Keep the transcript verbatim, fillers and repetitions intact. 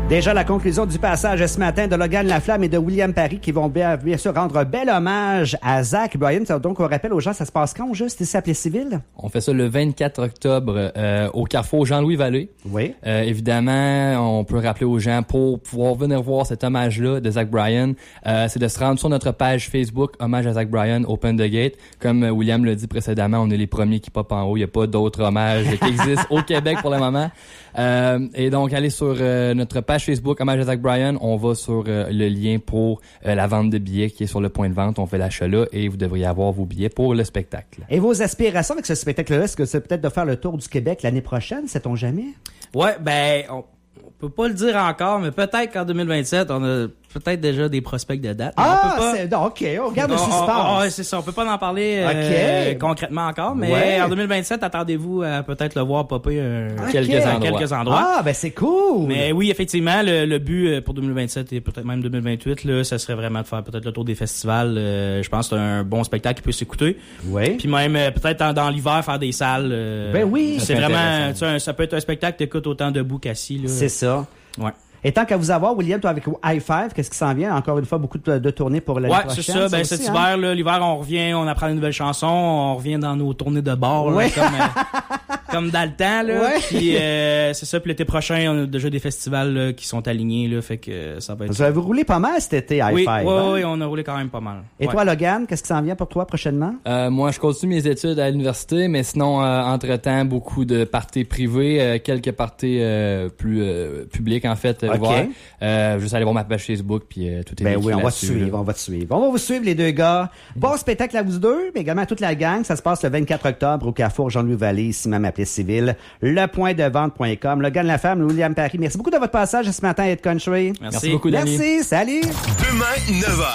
Déjà la conclusion du passage ce matin de Logan Laflamme et de William Parry qui vont bien, bien sûr rendre un bel hommage à Zach Bryan. Donc on rappelle aux gens, ça se passe quand juste ici à Plessisville? On fait ça le vingt-quatre octobre euh, au carrefour Jean-Louis Vallée. Oui. Euh, évidemment, on peut rappeler aux gens pour pouvoir venir voir cet hommage-là de Zach Bryan, euh, c'est de se rendre sur notre page Facebook Hommage à Zach Bryan, Open the Gate. Comme William l'a dit précédemment, on est les premiers qui popent en haut. Il n'y a pas d'autres hommages qui existent au Québec pour le moment. Euh, et donc, allez sur euh, notre page Facebook Hommage à Zach Bryan. On va sur euh, le lien pour euh, la vente de billets qui est sur le point de vente. On fait l'achat là et vous devriez avoir vos billets pour le spectacle. Et vos aspirations avec ce spectacle-là, est-ce que c'est peut-être de faire le tour du Québec l'année prochaine, sait-on jamais? Ouais, ben, on, on peut pas le dire encore, mais peut-être qu'en deux mille vingt-sept, on a peut-être déjà des prospects de date. Ah, on peut pas... c'est... Non, OK, on garde on, le suspense. on, on, c'est ça, on peut pas en parler okay. euh, concrètement encore, mais ouais. en deux mille vingt-sept, attendez-vous à peut-être le voir popper euh, okay. quelques, endroits. quelques endroits. Ah, ben c'est cool! Mais oui, effectivement, le, le but pour deux mille vingt-sept et peut-être même deux mille vingt-huit, là, ça serait vraiment de faire peut-être le tour des festivals. Euh, je pense que c'est un bon spectacle qui peut s'écouter. Oui. Puis même euh, peut-être dans, dans l'hiver, faire des salles. Euh, ben oui! C'est vraiment, tu sais, ça peut être un spectacle que t'écoutes autant debout qu'assis. Là. C'est ça. Ouais. Et tant qu'à vous avoir, William, toi avec High Five, qu'est-ce qui s'en vient? Encore une fois, beaucoup de, de tournées pour l'année ouais, prochaine. C'est ça. Ben, aussi, cet hein? hiver, là, l'hiver, on revient, on apprend une nouvelle chanson, on revient dans nos tournées de bar, ouais. là, comme, euh, comme dans le temps, là. Ouais. Puis, euh, c'est ça. Puis l'été prochain, on a déjà des festivals, là, qui sont alignés, là. Fait que ça va être. Vous avez roulé pas mal cet été, High oui, Five. Oui, hein? oui, on a roulé quand même pas mal. Et ouais. toi, Logan, qu'est-ce qui s'en vient pour toi prochainement? Euh, moi, je continue mes études à l'université, mais sinon, euh, entre-temps, beaucoup de parties privées, euh, quelques parties euh, plus euh, publiques, en fait. Okay. Voir. Euh, juste aller voir ma page Facebook, puis euh, tout est Ben oui, on va te là-dessus, suivre, là. on va te suivre. On va vous suivre, les deux gars. Bon spectacle à vous deux, mais également à toute la gang. Ça se passe le vingt-quatre octobre au Carrefour Jean-Louis Vallée, ici même à Plessisville. le point de vente point com. Logan Laflamme, William Parry. Merci beaucoup de votre passage ce matin à Hit Country. Merci. Merci beaucoup, Danny. Merci, salut! Demain, neuf heures.